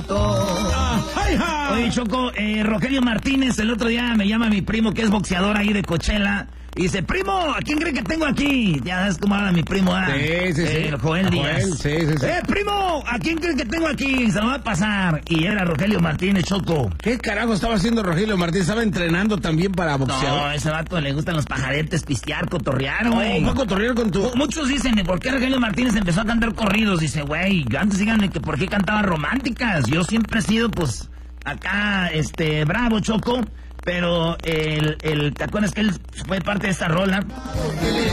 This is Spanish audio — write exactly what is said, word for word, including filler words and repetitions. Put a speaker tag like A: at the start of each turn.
A: tanto. Oye, Choco, eh, Rogelio Martínez, el otro día me llama mi primo que es boxeador ahí de Coachella. Y dice, primo, ¿a quién cree que tengo aquí? Ya ves cómo habla mi primo, ¿ah?
B: Sí, sí, sí.
A: Eh, Joel Díaz.
B: Joel, sí, sí, sí.
A: Eh, primo, ¿a quién cree que tengo aquí? Se lo va a pasar. Y era Rogelio Martínez, Choco.
B: ¿Qué carajo estaba haciendo Rogelio Martínez? ¿Estaba entrenando también para boxear?
A: No, ese vato le gustan los pajaretes, pistear, cotorrear, güey.
B: Oh, ¿fue a cotorrear con tu...?
A: Muchos dicen, ¿por qué Rogelio Martínez empezó a cantar corridos? Dice, güey, antes díganme que por qué cantaba románticas. Yo siempre he sido, pues, acá, este, bravo, Choco. Pero el, el, ¿te acuerdas que él fue parte de esta rola?